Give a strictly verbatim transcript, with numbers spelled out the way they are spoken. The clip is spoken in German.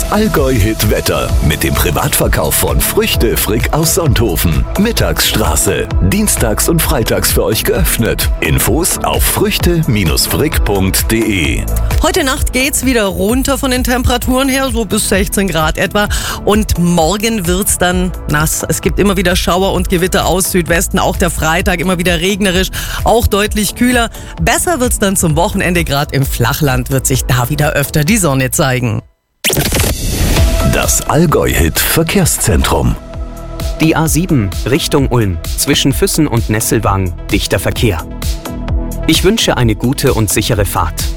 Allgäu-Hit Wetter mit dem Privatverkauf von Früchte Frick aus Sonthofen. Mittagsstraße. Dienstags und freitags für euch geöffnet. Infos auf früchte frick punkt de. Heute Nacht geht's wieder runter von den Temperaturen her, so bis sechzehn Grad etwa. Und morgen wird's dann nass. Es gibt immer wieder Schauer und Gewitter aus Südwesten. Auch der Freitag immer wieder regnerisch, auch deutlich kühler. Besser wird's dann zum Wochenende. Gerade im Flachland wird sich da wieder öfter die Sonne zeigen. Das Allgäu-Hit Verkehrszentrum. Die A sieben Richtung Ulm, zwischen Füssen und Nesselwang, dichter Verkehr. Ich wünsche eine gute und sichere Fahrt.